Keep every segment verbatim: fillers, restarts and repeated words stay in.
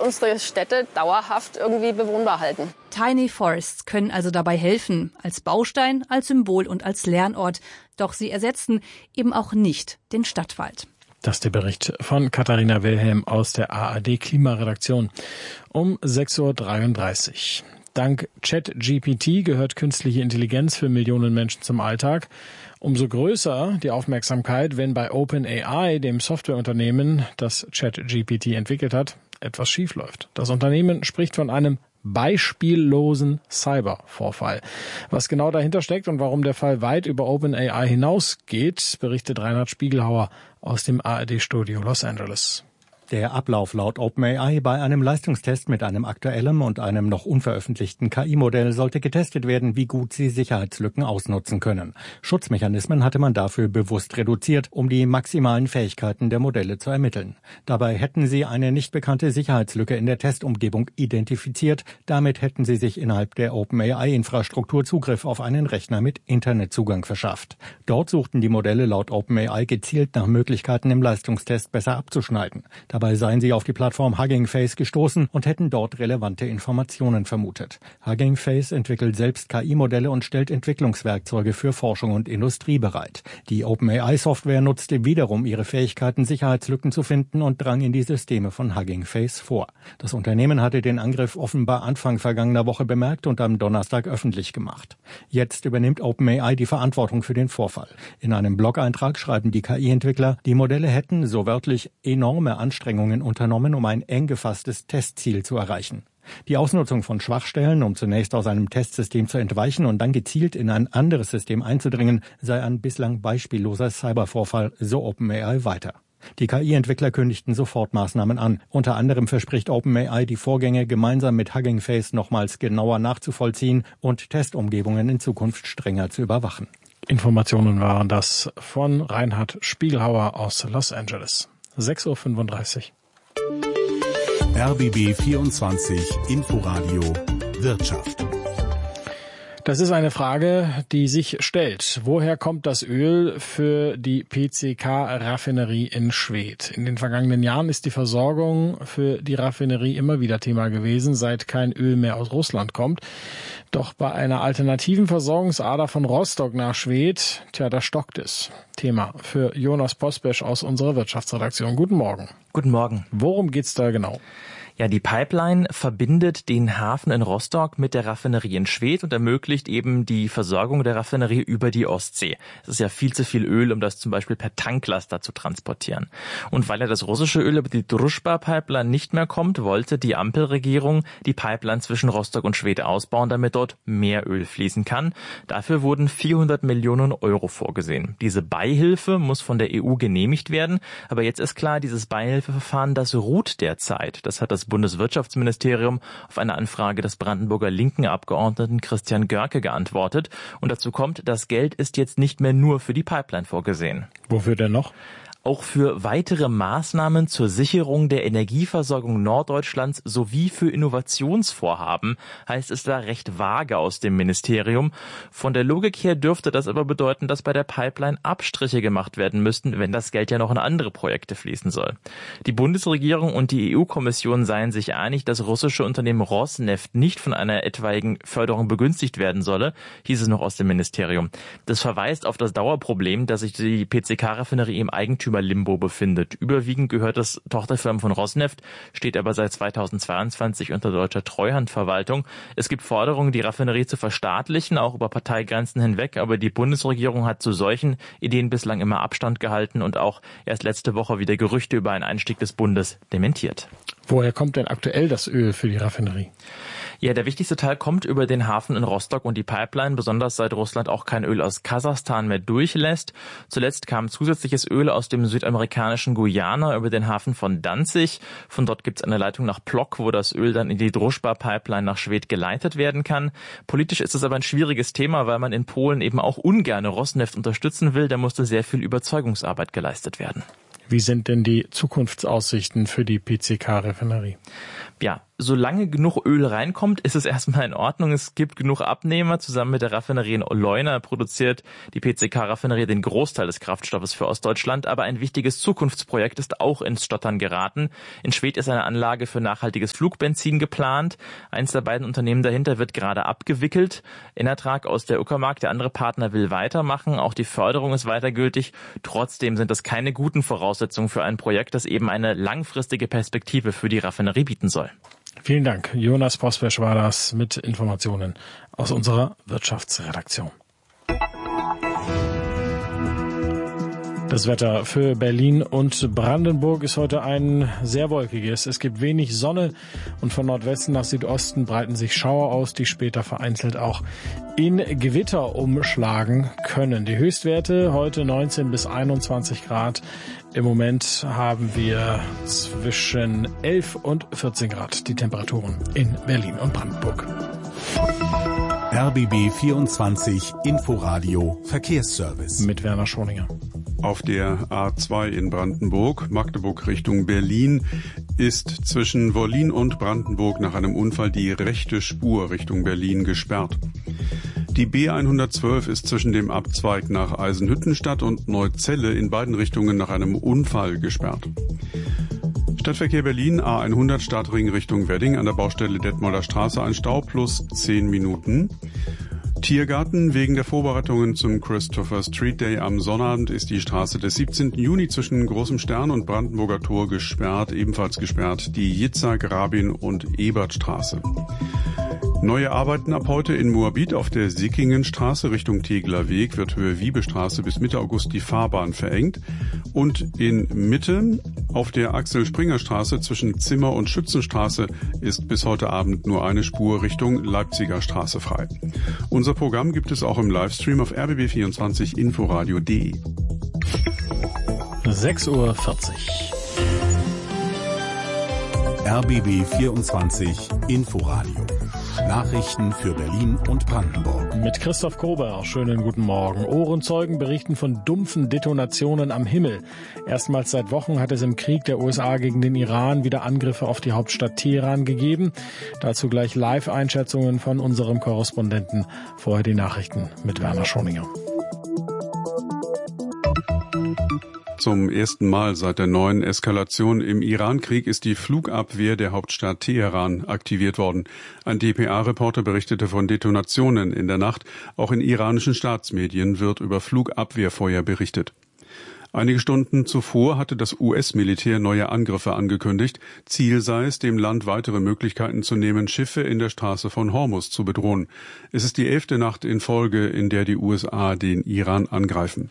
unsere Städte dauerhaft irgendwie bewohnbar halten. Tiny Forests können also dabei helfen, als Baustein, als Symbol und als Lernort. Doch sie ersetzen eben auch nicht den Stadtwald. Das ist der Bericht von Katharina Wilhelm aus der A R D-Klimaredaktion um sechs Uhr dreiunddreißig. Dank ChatGPT gehört künstliche Intelligenz für Millionen Menschen zum Alltag. Umso größer die Aufmerksamkeit, wenn bei OpenAI, dem Softwareunternehmen, das ChatGPT entwickelt hat, etwas schiefläuft. Das Unternehmen spricht von einem beispiellosen Cybervorfall. Was genau dahinter steckt und warum der Fall weit über OpenAI hinausgeht, berichtet Reinhard Spiegelhauer aus dem A R D-Studio Los Angeles. Der Ablauf laut OpenAI bei einem Leistungstest mit einem aktuellen und einem noch unveröffentlichten K I-Modell sollte getestet werden, wie gut sie Sicherheitslücken ausnutzen können. Schutzmechanismen hatte man dafür bewusst reduziert, um die maximalen Fähigkeiten der Modelle zu ermitteln. Dabei hätten sie eine nicht bekannte Sicherheitslücke in der Testumgebung identifiziert. Damit hätten sie sich innerhalb der OpenAI-Infrastruktur Zugriff auf einen Rechner mit Internetzugang verschafft. Dort suchten die Modelle laut OpenAI gezielt nach Möglichkeiten, im Leistungstest besser abzuschneiden. Dabei seien sie auf die Plattform Hugging Face gestoßen und hätten dort relevante Informationen vermutet. Hugging Face entwickelt selbst K I-Modelle und stellt Entwicklungswerkzeuge für Forschung und Industrie bereit. Die OpenAI-Software nutzte wiederum ihre Fähigkeiten, Sicherheitslücken zu finden und drang in die Systeme von Hugging Face vor. Das Unternehmen hatte den Angriff offenbar Anfang vergangener Woche bemerkt und am Donnerstag öffentlich gemacht. Jetzt übernimmt OpenAI die Verantwortung für den Vorfall. In einem Blog-Eintrag schreiben die K I-Entwickler, die Modelle hätten, so wörtlich, enorme Anstrengungen unternommen, um ein eng gefasstes Testziel zu erreichen. Die Ausnutzung von Schwachstellen, um zunächst aus einem Testsystem zu entweichen und dann gezielt in ein anderes System einzudringen, sei ein bislang beispielloser Cybervorfall, so OpenAI weiter. Die K I-Entwickler kündigten sofort Maßnahmen an. Unter anderem verspricht OpenAI, die Vorgänge gemeinsam mit Hugging Face nochmals genauer nachzuvollziehen und Testumgebungen in Zukunft strenger zu überwachen. Informationen waren das von Reinhard Spiegelhauer aus Los Angeles. sechs Uhr fünfunddreißig. R B B vierundzwanzig Inforadio Wirtschaft. Das ist eine Frage, die sich stellt. Woher kommt das Öl für die P C K-Raffinerie in Schwedt? In den vergangenen Jahren ist die Versorgung für die Raffinerie immer wieder Thema gewesen, seit kein Öl mehr aus Russland kommt. Doch bei einer alternativen Versorgungsader von Rostock nach Schwedt, tja, da stockt es. Thema für Jonas Pospesch aus unserer Wirtschaftsredaktion. Guten Morgen. Guten Morgen. Worum geht's da genau? Ja, die Pipeline verbindet den Hafen in Rostock mit der Raffinerie in Schwedt und ermöglicht eben die Versorgung der Raffinerie über die Ostsee. Es ist ja viel zu viel Öl, um das zum Beispiel per Tanklaster zu transportieren. Und weil ja das russische Öl über die Druschba-Pipeline nicht mehr kommt, wollte die Ampelregierung die Pipeline zwischen Rostock und Schwedt ausbauen, damit dort mehr Öl fließen kann. Dafür wurden vierhundert Millionen Euro vorgesehen. Diese Beihilfe muss von der E U genehmigt werden. Aber jetzt ist klar, dieses Beihilfeverfahren, das ruht derzeit. Das hat das Bundeswirtschaftsministerium auf eine Anfrage des Brandenburger linken Abgeordneten Christian Görke geantwortet. Und dazu kommt, das Geld ist jetzt nicht mehr nur für die Pipeline vorgesehen. Wofür denn noch? Auch für weitere Maßnahmen zur Sicherung der Energieversorgung Norddeutschlands sowie für Innovationsvorhaben, heißt es da recht vage aus dem Ministerium. Von der Logik her dürfte das aber bedeuten, dass bei der Pipeline Abstriche gemacht werden müssten, wenn das Geld ja noch in andere Projekte fließen soll. Die Bundesregierung und die E U-Kommission seien sich einig, dass russische Unternehmen Rosneft nicht von einer etwaigen Förderung begünstigt werden solle, hieß es noch aus dem Ministerium. Das verweist auf das Dauerproblem, dass sich die P C K-Raffinerie im Eigentümer Limbo befindet. Überwiegend gehört das Tochterfirmen von Rosneft, steht aber seit zweitausendzweiundzwanzig unter deutscher Treuhandverwaltung. Es gibt Forderungen, die Raffinerie zu verstaatlichen, auch über Parteigrenzen hinweg, aber die Bundesregierung hat zu solchen Ideen bislang immer Abstand gehalten und auch erst letzte Woche wieder Gerüchte über einen Einstieg des Bundes dementiert. Woher kommt denn aktuell das Öl für die Raffinerie? Ja, der wichtigste Teil kommt über den Hafen in Rostock und die Pipeline, besonders seit Russland auch kein Öl aus Kasachstan mehr durchlässt. Zuletzt kam zusätzliches Öl aus dem südamerikanischen Guyana über den Hafen von Danzig. Von dort gibt es eine Leitung nach Plock, wo das Öl dann in die Druschba-Pipeline nach Schwedt geleitet werden kann. Politisch ist es aber ein schwieriges Thema, weil man in Polen eben auch ungern Rosneft unterstützen will. Da musste sehr viel Überzeugungsarbeit geleistet werden. Wie sind denn die Zukunftsaussichten für die P C K-Raffinerie? Ja, solange genug Öl reinkommt, ist es erstmal in Ordnung. Es gibt genug Abnehmer. Zusammen mit der Raffinerie in Leuna produziert die P C K-Raffinerie den Großteil des Kraftstoffes für Ostdeutschland. Aber ein wichtiges Zukunftsprojekt ist auch ins Stottern geraten. In Schwedt ist eine Anlage für nachhaltiges Flugbenzin geplant. Eins der beiden Unternehmen dahinter wird gerade abgewickelt. Enertrag aus der Uckermark, der andere Partner, will weitermachen. Auch die Förderung ist weiter gültig. Trotzdem sind das keine guten Voraussetzungen für ein Projekt, das eben eine langfristige Perspektive für die Raffinerie bieten soll. Vielen Dank. Jonas Pospesch war das mit Informationen aus unserer Wirtschaftsredaktion. Das Wetter für Berlin und Brandenburg ist heute ein sehr wolkiges. Es gibt wenig Sonne und von Nordwesten nach Südosten breiten sich Schauer aus, die später vereinzelt auch in Gewitter umschlagen können. Die Höchstwerte heute neunzehn bis einundzwanzig Grad. Im Moment haben wir zwischen elf und vierzehn Grad die Temperaturen in Berlin und Brandenburg. R B B vierundzwanzig Inforadio Verkehrsservice. Mit Werner Schroninger. Auf der A zwei in Brandenburg, Magdeburg Richtung Berlin, ist zwischen Wollin und Brandenburg nach einem Unfall die rechte Spur Richtung Berlin gesperrt. Die B hundertzwölf ist zwischen dem Abzweig nach Eisenhüttenstadt und Neuzelle in beiden Richtungen nach einem Unfall gesperrt. Stadtverkehr Berlin, A hundert Stadtring Richtung Wedding, an der Baustelle Detmolder Straße ein Stau plus zehn Minuten. Tiergarten, wegen der Vorbereitungen zum Christopher Street Day am Sonnabend ist die Straße des siebzehnten Juni zwischen Großem Stern und Brandenburger Tor gesperrt, ebenfalls gesperrt die Jitzak, Rabin und Ebertstraße. Neue Arbeiten ab heute in Moabit auf der Sickingenstraße Richtung Tegeler Weg wird Höhe Wiebestraße bis Mitte August die Fahrbahn verengt. Und in Mitte auf der Axel-Springer-Straße zwischen Zimmer und Schützenstraße ist bis heute Abend nur eine Spur Richtung Leipziger Straße frei. Unser Programm gibt es auch im Livestream auf r b b vierundzwanzig inforadio punkt de. sechs Uhr vierzig. R B B vierundzwanzig Inforadio. Nachrichten für Berlin und Brandenburg. Mit Christoph Kober, schönen guten Morgen. Ohrenzeugen berichten von dumpfen Detonationen am Himmel. Erstmals seit Wochen hat es im Krieg der U S A gegen den Iran wieder Angriffe auf die Hauptstadt Teheran gegeben. Dazu gleich Live-Einschätzungen von unserem Korrespondenten. Vorher die Nachrichten mit Werner Schroninger. Zum ersten Mal seit der neuen Eskalation im Iran-Krieg ist die Flugabwehr der Hauptstadt Teheran aktiviert worden. Ein D P A-Reporter berichtete von Detonationen in der Nacht. Auch in iranischen Staatsmedien wird über Flugabwehrfeuer berichtet. Einige Stunden zuvor hatte das U S-Militär neue Angriffe angekündigt. Ziel sei es, dem Land weitere Möglichkeiten zu nehmen, Schiffe in der Straße von Hormuz zu bedrohen. Es ist die elfte Nacht in Folge, in der die U S A den Iran angreifen.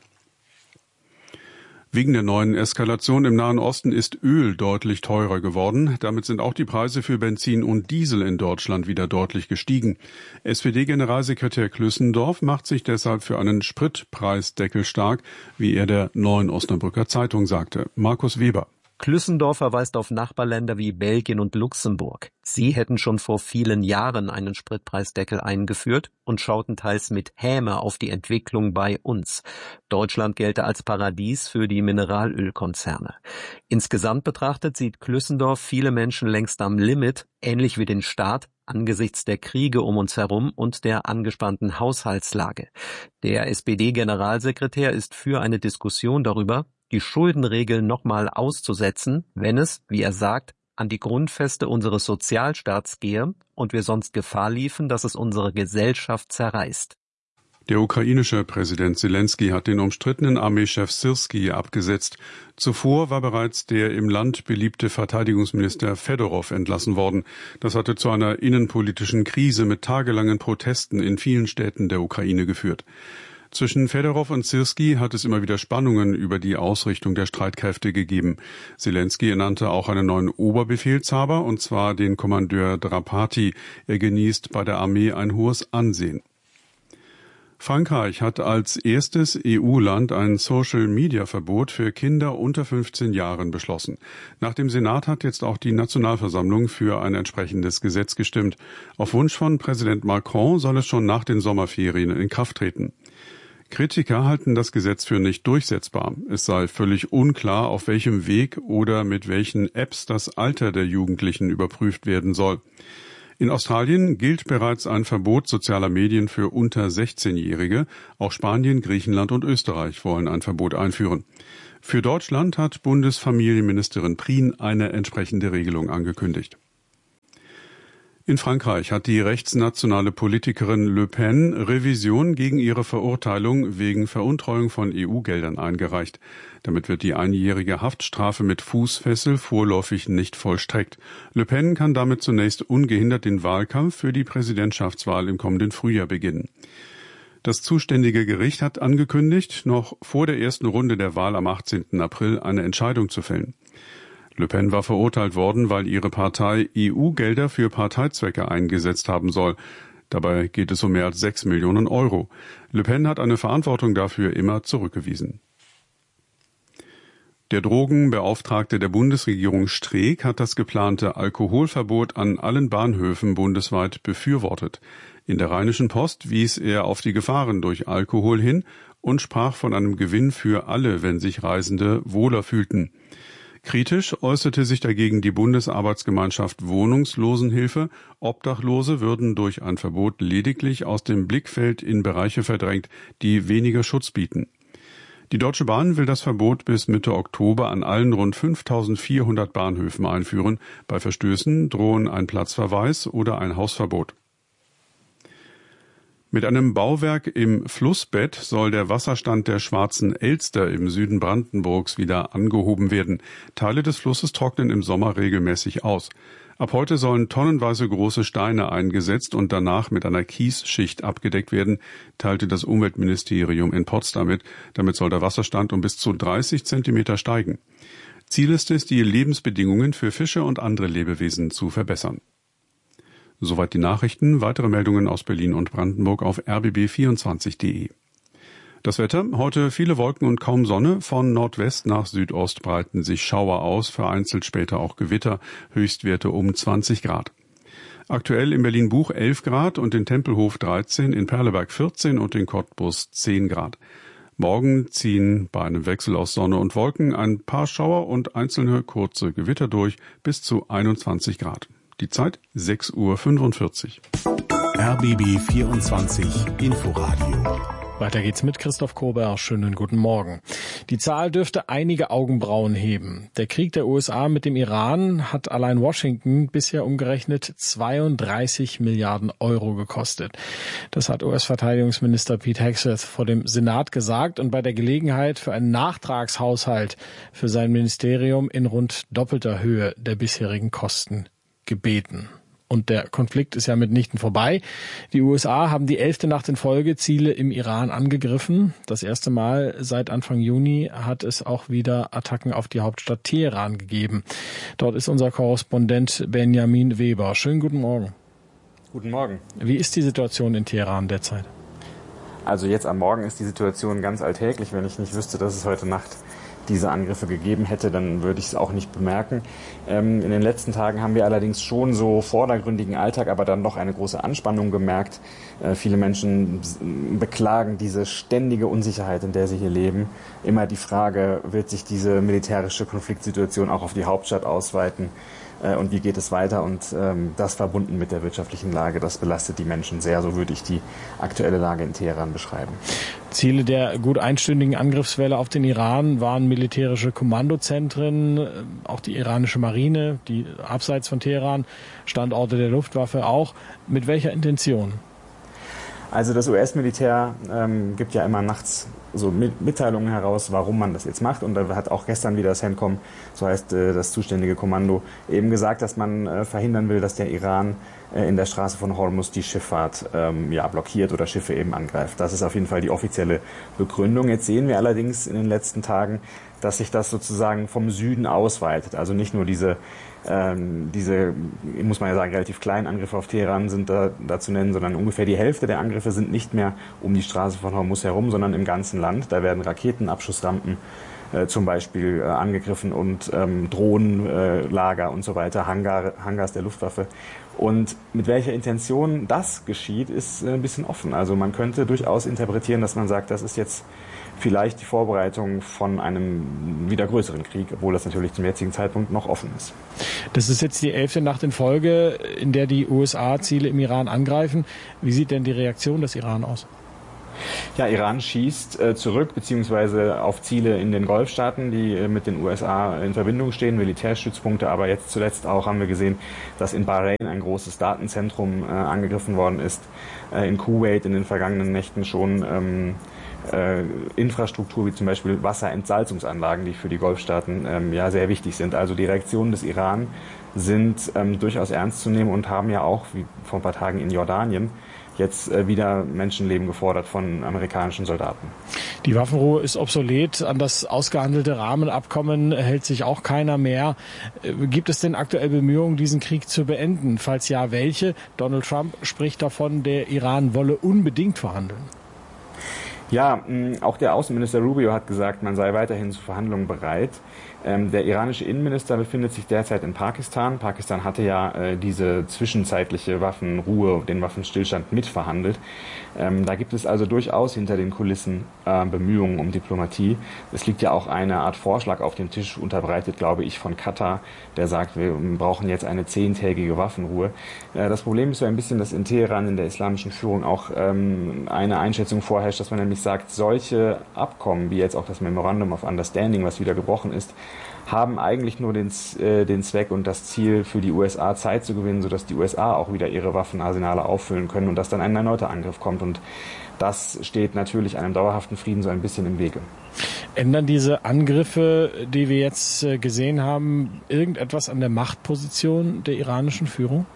Wegen der neuen Eskalation im Nahen Osten ist Öl deutlich teurer geworden. Damit sind auch die Preise für Benzin und Diesel in Deutschland wieder deutlich gestiegen. S P D-Generalsekretär Klüssendorf macht sich deshalb für einen Spritpreisdeckel stark, wie er der Neuen Osnabrücker Zeitung sagte. Markus Weber. Klüssendorf verweist auf Nachbarländer wie Belgien und Luxemburg. Sie hätten schon vor vielen Jahren einen Spritpreisdeckel eingeführt und schauten teils mit Häme auf die Entwicklung bei uns. Deutschland gelte als Paradies für die Mineralölkonzerne. Insgesamt betrachtet sieht Klüssendorf viele Menschen längst am Limit, ähnlich wie den Staat, angesichts der Kriege um uns herum und der angespannten Haushaltslage. Der S P D-Generalsekretär ist für eine Diskussion darüber, die Schuldenregeln nochmal auszusetzen, wenn es, wie er sagt, an die Grundfeste unseres Sozialstaats gehe und wir sonst Gefahr liefen, dass es unsere Gesellschaft zerreißt. Der ukrainische Präsident Selenskyj hat den umstrittenen Armeechef Syrskij abgesetzt. Zuvor war bereits der im Land beliebte Verteidigungsminister Fedorow entlassen worden. Das hatte zu einer innenpolitischen Krise mit tagelangen Protesten in vielen Städten der Ukraine geführt. Zwischen Fedorow und Syrskij hat es immer wieder Spannungen über die Ausrichtung der Streitkräfte gegeben. Selenskyj ernannte auch einen neuen Oberbefehlshaber, und zwar den Kommandeur Drapati. Er genießt bei der Armee ein hohes Ansehen. Frankreich hat als erstes E U-Land ein Social-Media-Verbot für Kinder unter fünfzehn Jahren beschlossen. Nach dem Senat hat jetzt auch die Nationalversammlung für ein entsprechendes Gesetz gestimmt. Auf Wunsch von Präsident Macron soll es schon nach den Sommerferien in Kraft treten. Kritiker halten das Gesetz für nicht durchsetzbar. Es sei völlig unklar, auf welchem Weg oder mit welchen Apps das Alter der Jugendlichen überprüft werden soll. In Australien gilt bereits ein Verbot sozialer Medien für unter sechzehnjährige. Auch Spanien, Griechenland und Österreich wollen ein Verbot einführen. Für Deutschland hat Bundesfamilienministerin Prien eine entsprechende Regelung angekündigt. In Frankreich hat die rechtsnationale Politikerin Le Pen Revision gegen ihre Verurteilung wegen Veruntreuung von E U-Geldern eingereicht. Damit wird die einjährige Haftstrafe mit Fußfessel vorläufig nicht vollstreckt. Le Pen kann damit zunächst ungehindert den Wahlkampf für die Präsidentschaftswahl im kommenden Frühjahr beginnen. Das zuständige Gericht hat angekündigt, noch vor der ersten Runde der Wahl am achtzehnten April eine Entscheidung zu fällen. Le Pen war verurteilt worden, weil ihre Partei E U-Gelder für Parteizwecke eingesetzt haben soll. Dabei geht es um mehr als sechs Millionen Euro. Le Pen hat eine Verantwortung dafür immer zurückgewiesen. Der Drogenbeauftragte der Bundesregierung Streeck hat das geplante Alkoholverbot an allen Bahnhöfen bundesweit befürwortet. In der Rheinischen Post wies er auf die Gefahren durch Alkohol hin und sprach von einem Gewinn für alle, wenn sich Reisende wohler fühlten. Kritisch äußerte sich dagegen die Bundesarbeitsgemeinschaft Wohnungslosenhilfe. Obdachlose würden durch ein Verbot lediglich aus dem Blickfeld in Bereiche verdrängt, die weniger Schutz bieten. Die Deutsche Bahn will das Verbot bis Mitte Oktober an allen rund fünftausendvierhundert Bahnhöfen einführen. Bei Verstößen drohen ein Platzverweis oder ein Hausverbot. Mit einem Bauwerk im Flussbett soll der Wasserstand der Schwarzen Elster im Süden Brandenburgs wieder angehoben werden. Teile des Flusses trocknen im Sommer regelmäßig aus. Ab heute sollen tonnenweise große Steine eingesetzt und danach mit einer Kiesschicht abgedeckt werden, teilte das Umweltministerium in Potsdam mit. Damit soll der Wasserstand um bis zu dreißig Zentimeter steigen. Ziel ist es, die Lebensbedingungen für Fische und andere Lebewesen zu verbessern. Soweit die Nachrichten. Weitere Meldungen aus Berlin und Brandenburg auf r b b vierundzwanzig punkt de. Das Wetter, heute viele Wolken und kaum Sonne. Von Nordwest nach Südost breiten sich Schauer aus, vereinzelt später auch Gewitter, Höchstwerte um zwanzig Grad. Aktuell in Berlin-Buch elf Grad und in Tempelhof dreizehn, in Perleberg vierzehn und in Cottbus zehn Grad. Morgen ziehen bei einem Wechsel aus Sonne und Wolken ein paar Schauer und einzelne kurze Gewitter durch bis zu einundzwanzig Grad. Die Zeit sechs Uhr fünfundvierzig. R B B vierundzwanzig Inforadio. Weiter geht's mit Christoph Kober. Schönen guten Morgen. Die Zahl dürfte einige Augenbrauen heben. Der Krieg der U S A mit dem Iran hat allein Washington bisher umgerechnet zweiunddreißig Milliarden Euro gekostet. Das hat U S-Verteidigungsminister Pete Hegseth vor dem Senat gesagt und bei der Gelegenheit für einen Nachtragshaushalt für sein Ministerium in rund doppelter Höhe der bisherigen Kosten gebeten. Und der Konflikt ist ja mitnichten vorbei. Die U S A haben die elfte Nacht in Folge Ziele im Iran angegriffen. Das erste Mal seit Anfang Juni hat es auch wieder Attacken auf die Hauptstadt Teheran gegeben. Dort ist unser Korrespondent Benjamin Weber. Schönen guten Morgen. Guten Morgen. Wie ist die Situation in Teheran derzeit? Also jetzt am Morgen ist die Situation ganz alltäglich. Wenn ich nicht wüsste, dass es heute Nacht diese Angriffe gegeben hätte, dann würde ich es auch nicht bemerken. Ähm, in den letzten Tagen haben wir allerdings schon so vordergründigen Alltag, aber dann doch eine große Anspannung gemerkt. Äh, viele Menschen beklagen diese ständige Unsicherheit, in der sie hier leben. Immer die Frage, wird sich diese militärische Konfliktsituation auch auf die Hauptstadt ausweiten? Äh, und wie geht es weiter? Und ähm, das verbunden mit der wirtschaftlichen Lage, das belastet die Menschen sehr. So würde ich die aktuelle Lage in Teheran beschreiben. Ziele der gut einstündigen Angriffswelle auf den Iran waren militärische Kommandozentren, auch die iranische Marine, die abseits von Teheran, Standorte der Luftwaffe auch. Mit welcher Intention? Also das U S-Militär ähm, gibt ja immer nachts so Mitteilungen heraus, warum man das jetzt macht. Und da hat auch gestern wieder das CENTCOM, so heißt äh, das zuständige Kommando, eben gesagt, dass man äh, verhindern will, dass der Iran äh, in der Straße von Hormuz die Schifffahrt ähm, ja, blockiert oder Schiffe eben angreift. Das ist auf jeden Fall die offizielle Begründung. Jetzt sehen wir allerdings in den letzten Tagen, dass sich das sozusagen vom Süden ausweitet. Also nicht nur diese, ähm, diese, muss man ja sagen, relativ kleinen Angriffe auf Teheran sind da, da zu nennen, sondern ungefähr die Hälfte der Angriffe sind nicht mehr um die Straße von Hormuz herum, sondern im ganzen Land. Da werden Raketenabschussrampen äh, zum Beispiel äh, angegriffen und ähm, Drohnenlager äh, und so weiter, Hangar, Hangars der Luftwaffe. Und mit welcher Intention das geschieht, ist äh, ein bisschen offen. Also man könnte durchaus interpretieren, dass man sagt, das ist jetzt vielleicht die Vorbereitung von einem wieder größeren Krieg, obwohl das natürlich zum jetzigen Zeitpunkt noch offen ist. Das ist jetzt die elfte Nacht in Folge, in der die U S A Ziele im Iran angreifen. Wie sieht denn die Reaktion des Iran aus? Ja, Iran schießt äh, zurück, beziehungsweise auf Ziele in den Golfstaaten, die äh, mit den U S A in Verbindung stehen, Militärstützpunkte. Aber jetzt zuletzt auch haben wir gesehen, dass in Bahrain ein großes Datenzentrum äh, angegriffen worden ist. Äh, in Kuwait in den vergangenen Nächten schon ähm, äh, Infrastruktur, wie zum Beispiel Wasserentsalzungsanlagen, die für die Golfstaaten ähm, ja sehr wichtig sind. Also die Reaktionen des Iran sind ähm, durchaus ernst zu nehmen und haben ja auch, wie vor ein paar Tagen in Jordanien, jetzt äh, wieder Menschenleben gefordert von amerikanischen Soldaten. Die Waffenruhe ist obsolet. An das ausgehandelte Rahmenabkommen hält sich auch keiner mehr. Äh, gibt es denn aktuell Bemühungen, diesen Krieg zu beenden? Falls ja, welche? Donald Trump spricht davon, der Iran wolle unbedingt verhandeln. Ja, mh, auch der Außenminister Rubio hat gesagt, man sei weiterhin zu Verhandlungen bereit. Ähm, der iranische Innenminister befindet sich derzeit in Pakistan. Pakistan hatte ja äh, diese zwischenzeitliche Waffenruhe, den Waffenstillstand mitverhandelt. Ähm, da gibt es also durchaus hinter den Kulissen äh, Bemühungen um Diplomatie. Es liegt ja auch eine Art Vorschlag auf dem Tisch, unterbreitet, glaube ich, von Katar, der sagt, wir brauchen jetzt eine zehntägige Waffenruhe. Äh, das Problem ist so ein bisschen, dass in Teheran in der islamischen Führung auch ähm, eine Einschätzung vorherrscht, dass man nämlich sagt, solche Abkommen, wie jetzt auch das Memorandum of Understanding, was wieder gebrochen ist, haben eigentlich nur den, äh, den Zweck und das Ziel, für die U S A Zeit zu gewinnen, sodass die U S A auch wieder ihre Waffenarsenale auffüllen können und dass dann ein erneuter Angriff kommt. Und das steht natürlich einem dauerhaften Frieden so ein bisschen im Wege. Ändern diese Angriffe, die wir jetzt gesehen haben, irgendetwas an der Machtposition der iranischen Führung?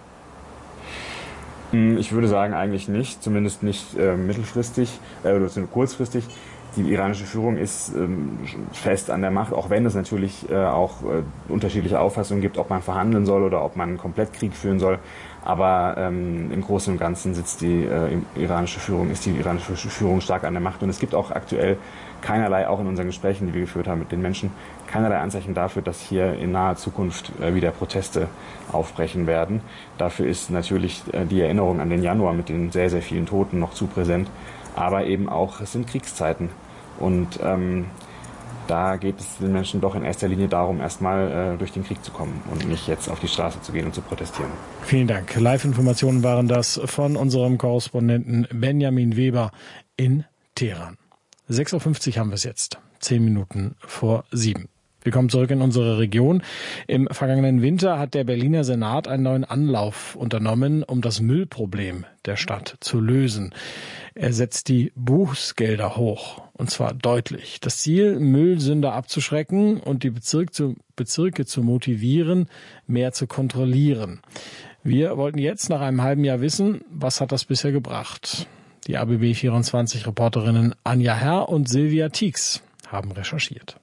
Ich würde sagen, eigentlich nicht, zumindest nicht äh, mittelfristig äh, oder kurzfristig. Die iranische Führung ist ähm, fest an der Macht, auch wenn es natürlich äh, auch äh, unterschiedliche Auffassungen gibt, ob man verhandeln soll oder ob man komplett Krieg führen soll. Aber ähm, im Großen und Ganzen sitzt die äh, iranische Führung, ist die iranische Führung stark an der Macht. Und es gibt auch aktuell keinerlei, auch in unseren Gesprächen, die wir geführt haben mit den Menschen, keinerlei Anzeichen dafür, dass hier in naher Zukunft äh, wieder Proteste aufbrechen werden. Dafür ist natürlich äh, die Erinnerung an den Januar mit den sehr, sehr vielen Toten noch zu präsent. Aber eben auch, es sind Kriegszeiten. Und ähm, da geht es den Menschen doch in erster Linie darum, erstmal äh, durch den Krieg zu kommen und nicht jetzt auf die Straße zu gehen und zu protestieren. Vielen Dank. Live-Informationen waren das von unserem Korrespondenten Benjamin Weber in Teheran. sechs Uhr fünfzig haben wir es jetzt. Zehn Minuten vor sieben. Wir kommen zurück in unsere Region. Im vergangenen Winter hat der Berliner Senat einen neuen Anlauf unternommen, um das Müllproblem der Stadt zu lösen. Er setzt die Bußgelder hoch, und zwar deutlich. Das Ziel, Müllsünder abzuschrecken und die Bezirke zu, Bezirke zu motivieren, mehr zu kontrollieren. Wir wollten jetzt nach einem halben Jahr wissen, was hat das bisher gebracht? Die A B B vierundzwanzig-Reporterinnen Anja Herr und Silvia Tieks haben recherchiert.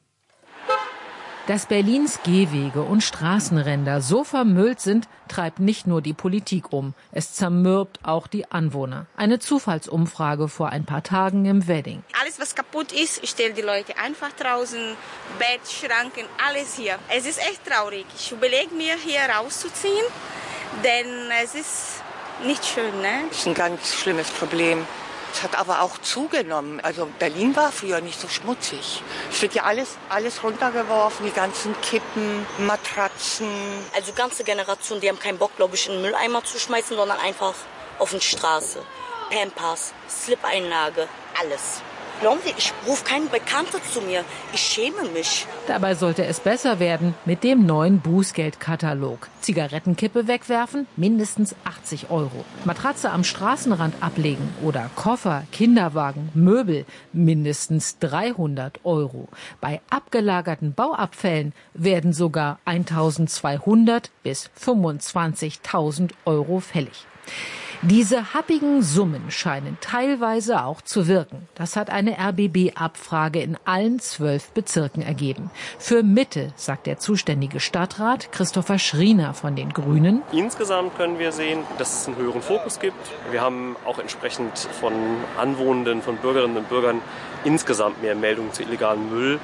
Dass Berlins Gehwege und Straßenränder so vermüllt sind, treibt nicht nur die Politik um. Es zermürbt auch die Anwohner. Eine Zufallsumfrage vor ein paar Tagen im Wedding. Alles, was kaputt ist, stellen die Leute einfach draußen. Bett, Schranken, alles hier. Es ist echt traurig. Ich überlege mir, hier rauszuziehen, denn es ist nicht schön, ne? Das ist ein ganz schlimmes Problem. Es hat aber auch zugenommen. Also Berlin war früher nicht so schmutzig. Es wird ja alles, alles runtergeworfen, die ganzen Kippen, Matratzen. Also ganze Generationen, die haben keinen Bock, glaube ich, in den Mülleimer zu schmeißen, sondern einfach auf die Straße. Pampers, Slip-Einlage, alles. Glauben Sie, ich rufe keinen Bekannten zu mir. Ich schäme mich. Dabei sollte es besser werden mit dem neuen Bußgeldkatalog. Zigarettenkippe wegwerfen, mindestens achtzig Euro. Matratze am Straßenrand ablegen oder Koffer, Kinderwagen, Möbel, mindestens dreihundert Euro. Bei abgelagerten Bauabfällen werden sogar eintausendzweihundert bis fünfundzwanzigtausend Euro fällig. Diese happigen Summen scheinen teilweise auch zu wirken. Das hat eine R B B-Abfrage in allen zwölf Bezirken ergeben. Für Mitte sagt der zuständige Stadtrat Christopher Schriener von den Grünen: Insgesamt können wir sehen, dass es einen höheren Fokus gibt. Wir haben auch entsprechend von Anwohnenden, von Bürgerinnen und Bürgern insgesamt mehr Meldungen zu illegalem Müll.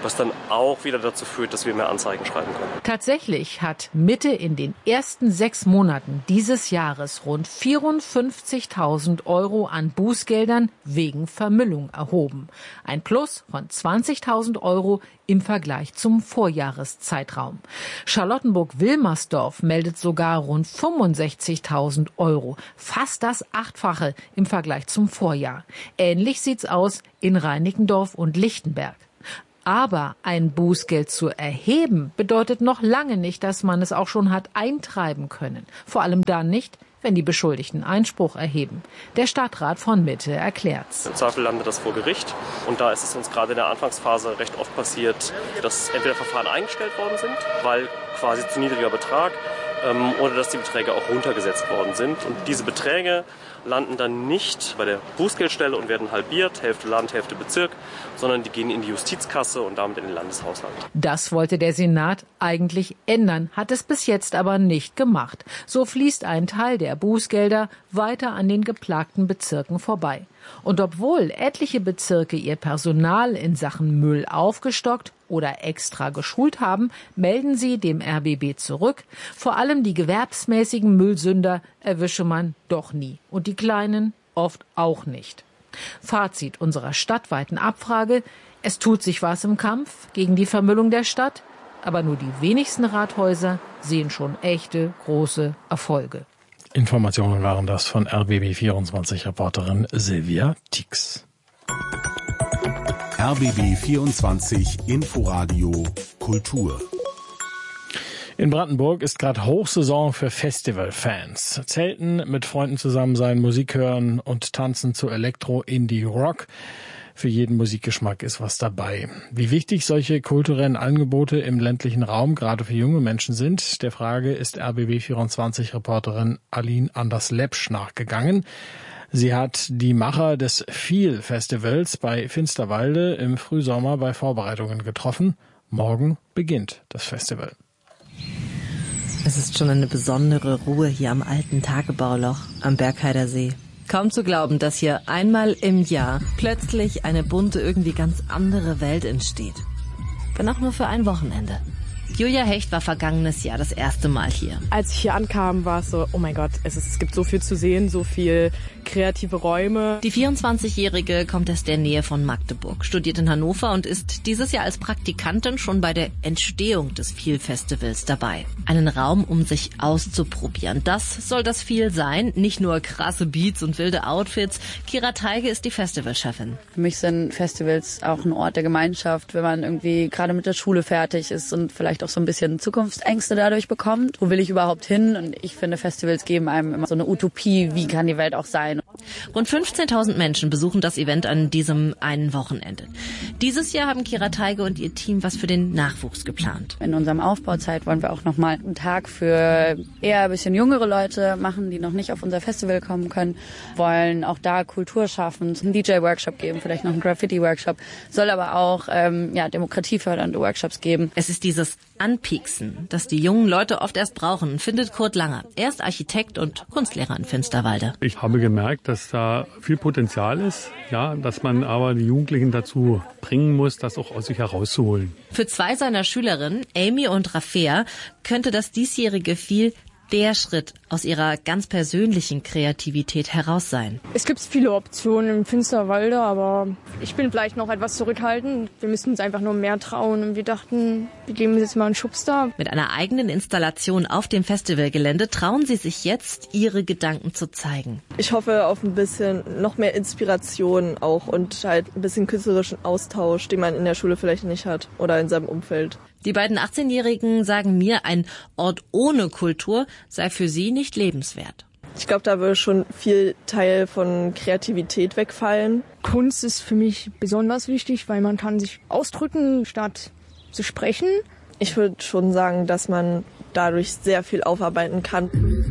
was dann auch wieder dazu führt, dass wir mehr Anzeigen schreiben können. Tatsächlich hat Mitte in den ersten sechs Monaten dieses Jahres rund vierundfünfzigtausend Euro an Bußgeldern wegen Vermüllung erhoben. Ein Plus von zwanzigtausend Euro im Vergleich zum Vorjahreszeitraum. Charlottenburg-Wilmersdorf meldet sogar rund fünfundsechzigtausend Euro, fast das Achtfache im Vergleich zum Vorjahr. Ähnlich sieht's aus in Reinickendorf und Lichtenberg. Aber ein Bußgeld zu erheben bedeutet noch lange nicht, dass man es auch schon hat eintreiben können. Vor allem dann nicht, wenn die Beschuldigten Einspruch erheben. Der Stadtrat von Mitte erklärt's. Im Zweifel landet das vor Gericht. Und da ist es uns gerade in der Anfangsphase recht oft passiert, dass entweder Verfahren eingestellt worden sind, weil quasi zu niedriger Betrag, ähm, oder dass die Beträge auch runtergesetzt worden sind. Und diese Beträge landen dann nicht bei der Bußgeldstelle und werden halbiert, Hälfte Land, Hälfte Bezirk, sondern die gehen in die Justizkasse und damit in den Landeshaushalt. Das wollte der Senat eigentlich ändern, hat es bis jetzt aber nicht gemacht. So fließt ein Teil der Bußgelder weiter an den geplagten Bezirken vorbei. Und obwohl etliche Bezirke ihr Personal in Sachen Müll aufgestockt oder extra geschult haben, melden sie dem R B B zurück. Vor allem die gewerbsmäßigen Müllsünder erwische man doch nie. Und die kleinen oft auch nicht. Fazit unserer stadtweiten Abfrage: Es tut sich was im Kampf gegen die Vermüllung der Stadt, aber nur die wenigsten Rathäuser sehen schon echte, große Erfolge. Informationen waren das von R B B vierundzwanzig-Reporterin Silvia Tix. R B B vierundzwanzig Inforadio Kultur. In Brandenburg ist gerade Hochsaison für Festivalfans. Zelten, mit Freunden zusammen sein, Musik hören und tanzen zu Elektro, Indie, Rock. Für jeden Musikgeschmack ist was dabei. Wie wichtig solche kulturellen Angebote im ländlichen Raum gerade für junge Menschen sind, der Frage ist R B B vierundzwanzig-Reporterin Aline Anders-Lepsch nachgegangen. Sie hat die Macher des Feel-Festivals bei Finsterwalde im Frühsommer bei Vorbereitungen getroffen. Morgen beginnt das Festival. Es ist schon eine besondere Ruhe hier am alten Tagebauloch am Bergheider See. Kaum zu glauben, dass hier einmal im Jahr plötzlich eine bunte, irgendwie ganz andere Welt entsteht. Wenn auch nur für ein Wochenende. Julia Hecht war vergangenes Jahr das erste Mal hier. Als ich hier ankam, war es so, oh mein Gott, es, ist, es gibt so viel zu sehen, so viel kreative Räume. Die vierundzwanzigjährige kommt aus der Nähe von Magdeburg, studiert in Hannover und ist dieses Jahr als Praktikantin schon bei der Entstehung des Feel-Festivals dabei. Einen Raum, um sich auszuprobieren. Das soll das Feel sein, nicht nur krasse Beats und wilde Outfits. Kira Teige ist die Festivalchefin. Für mich sind Festivals auch ein Ort der Gemeinschaft, wenn man irgendwie gerade mit der Schule fertig ist und vielleicht auch so ein bisschen Zukunftsängste dadurch bekommt. Wo will ich überhaupt hin? Und ich finde, Festivals geben einem immer so eine Utopie, wie kann die Welt auch sein. Rund fünfzehntausend Menschen besuchen das Event an diesem einen Wochenende. Dieses Jahr haben Kira Teige und ihr Team was für den Nachwuchs geplant. In unserem Aufbauzeit wollen wir auch nochmal einen Tag für eher ein bisschen jüngere Leute machen, die noch nicht auf unser Festival kommen können. Wollen auch da Kultur schaffen, einen D J-Workshop geben, vielleicht noch einen Graffiti-Workshop. Soll aber auch ähm, ja, demokratiefördernde Workshops geben. Es ist dieses Anpieksen, das die jungen Leute oft erst brauchen, findet Kurt Langer. Er ist Architekt und Kunstlehrer in Finsterwalde. Ich habe gemerkt, dass da viel Potenzial ist, ja, dass man aber die Jugendlichen dazu bringen muss, das auch aus sich herauszuholen. Für zwei seiner Schülerinnen, Amy und Rafea, könnte das diesjährige Feel der Schritt aus ihrer ganz persönlichen Kreativität heraus sein. Es gibt viele Optionen im Finsterwalde, aber ich bin vielleicht noch etwas zurückhaltend. Wir müssen uns einfach nur mehr trauen und wir dachten, wir geben uns jetzt mal einen Schubs da. Mit einer eigenen Installation auf dem Festivalgelände trauen sie sich jetzt, ihre Gedanken zu zeigen. Ich hoffe auf ein bisschen noch mehr Inspiration auch und halt ein bisschen künstlerischen Austausch, den man in der Schule vielleicht nicht hat oder in seinem Umfeld. Die beiden achtzehnjährigen sagen mir, ein Ort ohne Kultur sei für sie nicht lebenswert. Ich glaube, da würde schon viel Teil von Kreativität wegfallen. Kunst ist für mich besonders wichtig, weil man kann sich ausdrücken, statt zu sprechen. Ich würde schon sagen, dass man dadurch sehr viel aufarbeiten kann.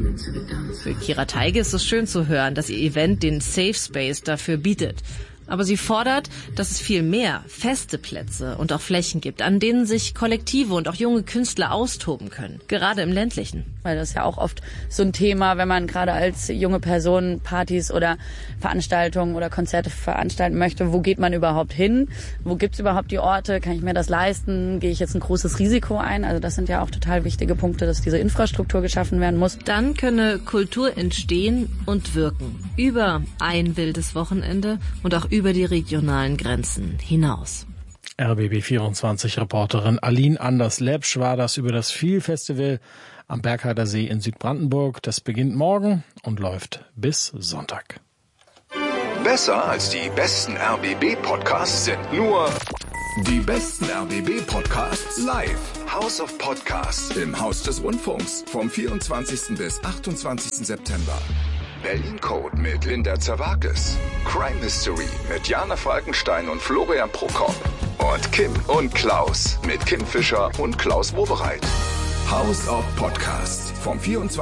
Für Kira Teige ist es schön zu hören, dass ihr Event den Safe Space dafür bietet. Aber sie fordert, dass es viel mehr feste Plätze und auch Flächen gibt, an denen sich Kollektive und auch junge Künstler austoben können, gerade im ländlichen. Weil das ist ja auch oft so ein Thema, wenn man gerade als junge Person Partys oder Veranstaltungen oder Konzerte veranstalten möchte. Wo geht man überhaupt hin? Wo gibt's überhaupt die Orte? Kann ich mir das leisten? Gehe ich jetzt ein großes Risiko ein? Also das sind ja auch total wichtige Punkte, dass diese Infrastruktur geschaffen werden muss. Dann könne Kultur entstehen und wirken. Über ein wildes Wochenende und auch über die regionalen Grenzen hinaus. R B B vierundzwanzig Reporterin Aline Anders-Lepsch war das über das Viel-Festival am Bergheider See in Südbrandenburg. Das beginnt morgen und läuft bis Sonntag. Besser als die besten R B B-Podcasts sind nur die besten R B B-Podcasts live. House of Podcasts im Haus des Rundfunks vom vierundzwanzigsten bis achtundzwanzigsten September. Berlin Code mit Linda Zerwakis. Crime Mystery mit Jana Falkenstein und Florian Prokop. Und Kim und Klaus mit Kim Fischer und Klaus Wobereit. House of Podcasts vom vierundzwanzigsten